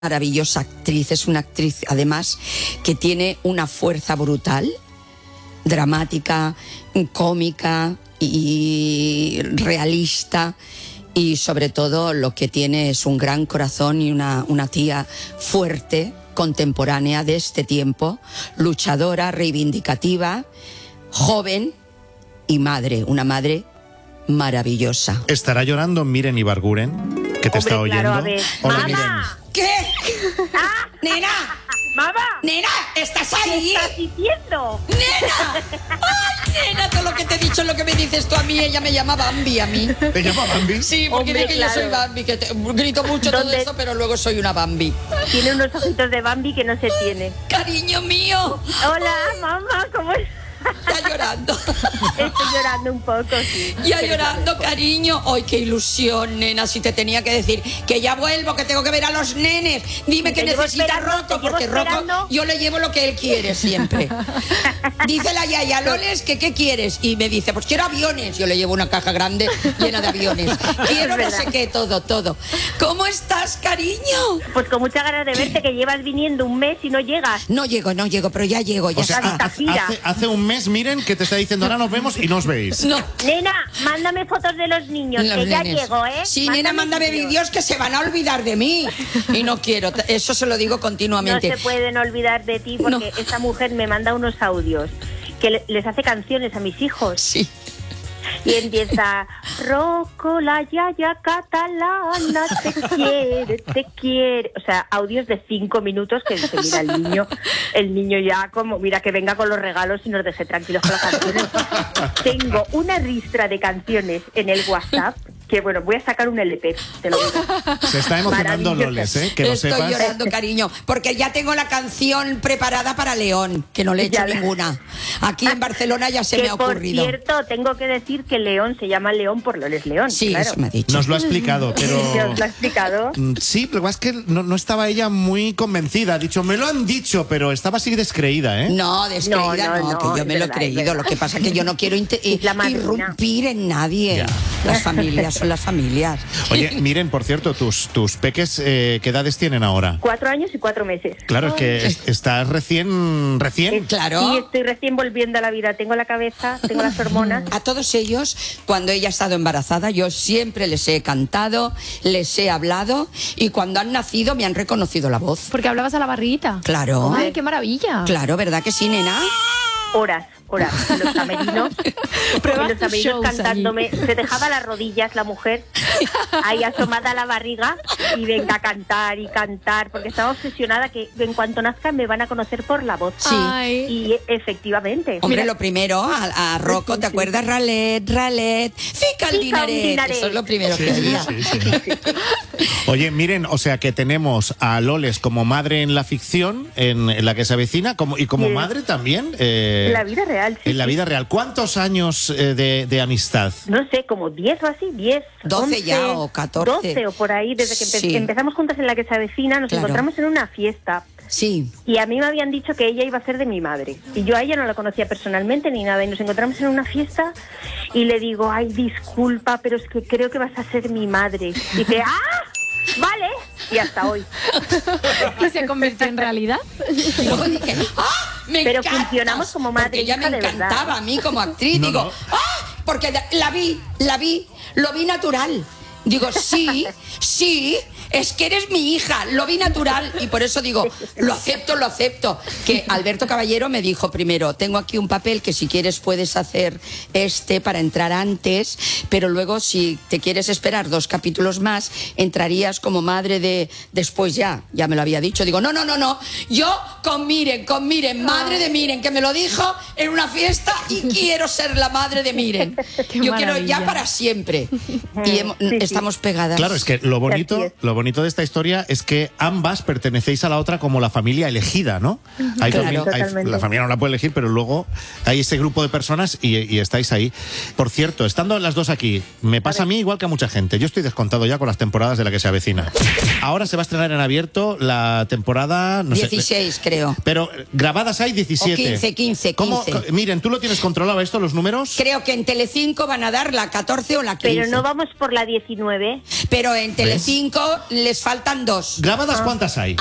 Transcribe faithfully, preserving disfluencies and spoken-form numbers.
maravillosa actriz, es una actriz además que tiene una fuerza brutal, dramática, cómica y realista, y sobre todo lo que tiene es un gran corazón y una, una tía fuerte, contemporánea de este tiempo, luchadora, reivindicativa, joven y madre, una madre maravillosa. ¿Estará llorando Miren Ibarguren, que te Hombre, está oyendo? Claro, a ver. Hola, ¡Mamá! Miren. ¿Qué? ¡Ah! ¡Nena! ¡Mamá! ¡Nena! ¿Estás ¿Qué ahí? estás diciendo? ¡Nena! ¡Ay, nena! Todo lo que te he dicho es lo que me dices tú a mí. Ella me llama Bambi a mí. ¿Te llama Bambi? Sí, porque Hombre, dice que claro. yo soy Bambi, que te, grito mucho todo ¿Dónde? esto, pero luego soy una Bambi. Tiene unos ojitos de Bambi que no se tiene. ¡Cariño mío! Hola, mamá, ¿cómo estás? Ya llorando. Estoy llorando un poco, sí. Ya Pero llorando, no, cariño. ¡Ay, qué ilusión, nena! Si te tenía que decir que ya vuelvo, que tengo que ver a los nenes. Dime que Te llevo necesita esperando, Rocco, te llevo porque Rocco esperando. yo le llevo lo que él quiere siempre. Dice la yaya, Loles, que qué quieres. Y me dice, pues quiero aviones. Yo le llevo una caja grande llena de aviones. Quiero no sé qué, todo, todo. ¿Cómo estás, cariño? Pues con muchas ganas de verte, que llevas viniendo un mes y no llegas. No llego, no llego, pero ya llego, ya O sea, está. Hasta hace, gira. hace- hace un mes, Miren, que te está diciendo, ahora nos vemos y no os veis. No. Nena, mándame fotos de los niños, Los que ya nenes. llego, ¿eh? Sí, nena, mándame vídeos que se van a olvidar de mí. Y no quiero, eso se lo digo No continuamente. se pueden olvidar de ti porque No. esta mujer me manda unos audios que le- les hace canciones a mis hijos. Sí. Y empieza, Rocco, la yaya catalana, te quiere, te quiere. O sea, audios de cinco minutos que dice, mira, el niño, el niño ya como, mira, que venga con los regalos y nos deje tranquilos con las canciones. Tengo una ristra de canciones en el WhatsApp que, bueno, voy a sacar un L P, te lo digo. Se está emocionando Maravilloso. Loles, ¿eh? Que lo Estoy sepas. llorando, cariño, porque ya tengo la canción preparada para León, que no le he hecho Ya la- ninguna. Aquí en Barcelona ya se que me ha ocurrido. por cierto, tengo que decir que León se llama León por Loles León. Sí, claro. eso me ha dicho. Nos lo ha explicado, pero... ¿Se os lo ha explicado? Mm, Sí, lo que pasa es que no, no estaba ella muy convencida. Ha dicho, me lo han dicho, pero estaba así descreída, ¿eh? No, descreída No, no, no, que no, yo es me lo he verdad, es creído. verdad. Lo que pasa es que yo no quiero inter- Es la madrina. irrumpir en nadie. Ya. Las familias son las familias. Oye, Miren, por cierto, tus, tus peques, eh, ¿qué edades tienen ahora? Cuatro años y cuatro meses. Claro, es que es- estás recién, recién. Claro. Sí, estoy recién volviendo a la vida. Tengo la cabeza, tengo las hormonas. A todos ellos, cuando ella ha estado embarazada, yo siempre les he cantado, les he hablado, y cuando han nacido me han reconocido la voz. Porque hablabas a la barriguita. Claro. Ay, qué maravilla. Claro, ¿verdad que sí, nena? Horas, horas. En los camerinos. Pruebas en los tus camerinos shows cantándome. Se dejaba las rodillas la mujer, ahí asomada a la barriga, y venga a cantar y cantar, porque estaba obsesionada que en cuanto nazcan me van a conocer por la voz. Sí. Ay. Y efectivamente. Hombre, Mira. lo primero, a, a Rocco, ¿te acuerdas? Ralet, Ralet, fica el Fica un dinaret. dinaret. Eso es lo primero Sí, que sí, oía. sí, sí. Oye, Miren, o sea que tenemos a Loles como madre en la ficción, en, en la que se avecina, como, y como Sí. madre también. eh, En la vida real, sí. En la vida real. ¿Cuántos años eh, de, de amistad? No sé, como diez o así, diez. doce ya o catorce. doce o por ahí, desde que empe- Sí. empezamos juntas en la que se avecina, nos Claro. encontramos en una fiesta. Sí. Y a mí me habían dicho que ella iba a ser de mi madre. Y yo a ella no la conocía personalmente ni nada. Y nos encontramos en una fiesta y le digo, ay, disculpa, pero es que creo que vas a ser mi madre. Y dice, ¡ah! Vale. Y hasta hoy. ¿Y se convirtió en realidad? Y luego dije, ¡ah! Me Pero encantas", funcionamos como madre porque e ella me hija de verdad. encantaba a mí como actriz. No, Digo, no. ¡ah! Porque la- la vi, la vi, lo vi natural. Digo, sí, sí, es que eres mi hija, lo vi natural. Y por eso digo, lo acepto, lo acepto. Que Alberto Caballero me dijo primero, tengo aquí un papel que si quieres puedes hacer este para entrar antes, pero luego si te quieres esperar dos capítulos más, entrarías como madre de después ya. Ya me lo había dicho. Digo, no, no, no, no. Yo con Miren, con Miren, madre de Miren, que me lo dijo en una fiesta y quiero ser la madre de Miren. Qué Yo quiero ya maravilla. para siempre. Y hemos- Sí, sí. estamos pegadas. Claro, es que lo bonito, Así es. lo bonito de esta historia es que ambas pertenecéis a la otra como la familia elegida, ¿no? Hay Claro. fami- hay- Totalmente. la familia no la puede elegir, pero luego hay ese grupo de personas y, y estáis ahí. Por cierto, estando las dos aquí, me pasa a mí igual que a mucha gente. Yo estoy descontado ya con las temporadas de la que se avecina. Ahora se va a estrenar en abierto la temporada... No sé, dieciséis, creo. pero grabadas hay diecisiete. O quince, quince, ¿Cómo? quince. Miren, ¿tú lo tienes controlado esto, los números? Creo que en Telecinco van a dar la catorce o la quince. Pero no vamos por la diecinueve. Pero en Telecinco les faltan dos. ¿Grabadas cuántas hay?